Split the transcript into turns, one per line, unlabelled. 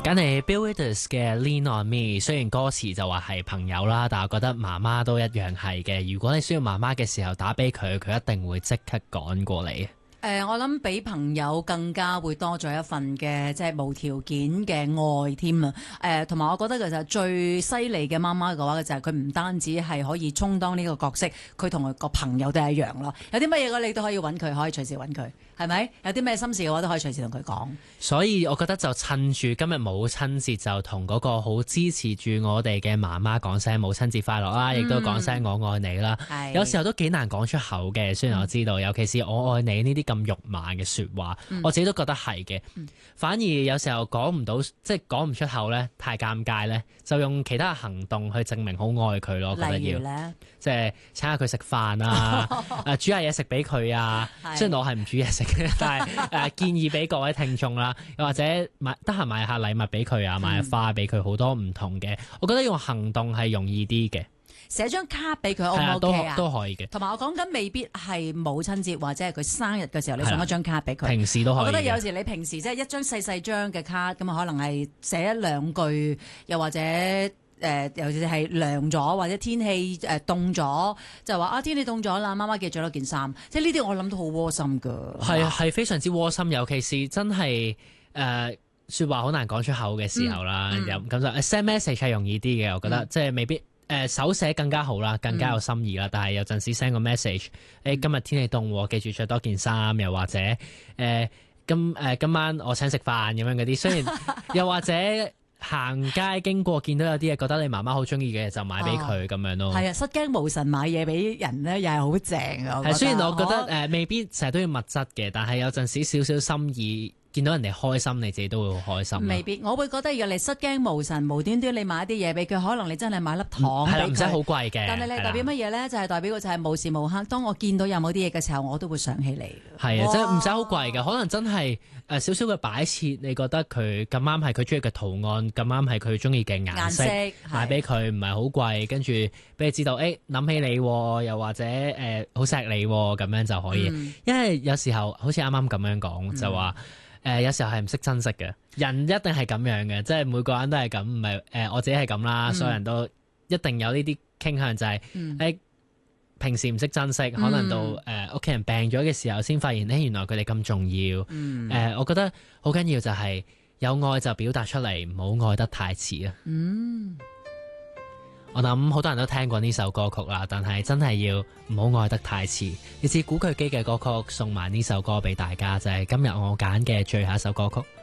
梗係 Bill Withers 嘅 Lean on Me， 雖然歌詞就話係朋友啦，但係我覺得媽媽都一樣係嘅。如果你需要媽媽嘅時候打俾佢，佢一定會即刻趕過嚟。
我諗比朋友更加會多咗一份嘅即係無條件嘅愛添啊！同埋我覺得其實最犀利嘅媽媽嘅話，就係佢唔單止係可以充當呢個角色，佢同佢個朋友都係一樣咯。有啲乜嘢你都可以揾佢，可以隨時揾佢，係咪？有啲咩心事嘅話都可以隨時同佢講。所
以我覺得就趁住今日母親節，就同嗰個好支持住我哋嘅媽媽講聲母親節快樂啦，亦都講聲我愛你啦。有時候都幾難講出口嘅，雖然我知道，尤其是我愛你呢啲咁肉麻嘅説話，我自己都覺得係嘅。反而有時候講唔到，即係講唔出口咧，太尷尬咧，就用其他行動去證明好愛佢咯。覺得要即係請下佢食飯啊，煮下嘢食俾佢啊。雖然我係唔煮嘢食嘅，但係建議俾各位聽眾啦，又或者得閒買下禮物俾佢啊，買下花俾佢，好多唔同嘅。我覺得用行動係容易啲嘅。
寫張卡俾佢 O 唔 OK 啊？
都可以嘅。同
埋我講緊未必係母親節或者係佢生日嘅時候，你送一張卡俾佢。
平時都可以。
我覺得有時你平時即係一張細細張嘅卡，咁可能係寫一兩句，又或者尤其是係涼咗或者天氣凍咗，就話天氣凍咗啦，媽媽記住著多件衫。即係呢啲我諗都好窩心㗎。
係非常之窩心，尤其是真係説話好難講出口嘅時候啦。咁就 send message 係容易啲嘅，我覺得即係未必。手寫更加好啦，更加有心意啦。但係有陣時 send 個 message， 今日天氣凍，記住着多件衫，又或者今晚我請食飯咁樣嗰啲。雖然又或者行街經過見到有啲嘢覺得你媽媽好中意嘅，就買俾佢咁樣咯。
係啊，失驚無神買嘢俾人咧，又係好正啊！
係雖然我覺得未必成日都要物質嘅，但係有陣時少少心意。見到人哋開心，你自己都會好開心。
未必，我會覺得如果你失驚無神，無端端你買一啲嘢俾佢，可能你真係買粒糖俾佢，
唔使好貴嘅。
但係你代表乜嘢咧？就係代表就係無時無刻，當我見到有冇啲嘢嘅時候，我都會想起你。
係啊，即係唔使好貴嘅，可能真係少少嘅擺設，你覺得佢咁啱係佢中意嘅圖案，咁啱係佢中意嘅顏色，買俾佢唔係好貴，跟住俾你知道，諗起你，又或者好錫你咁樣就可以。因為有時候好似啱啱咁樣講，就話。有時候係唔識珍惜嘅，人一定係咁樣嘅，即係每個人都係咁，唔係我自己係咁啦，所有人都一定有呢啲傾向，就係平時唔識珍惜，可能到屋企人病咗嘅時候，先發現原來佢哋咁重要。我覺得好緊要就係有愛就表達出嚟，唔好愛得太遲啊。我諗好多人都聽過呢首歌曲啦，但係真係要唔好愛得太遲。嚟自古巨基嘅歌曲，送埋呢首歌俾大家，就係今日我揀嘅最後一首歌曲。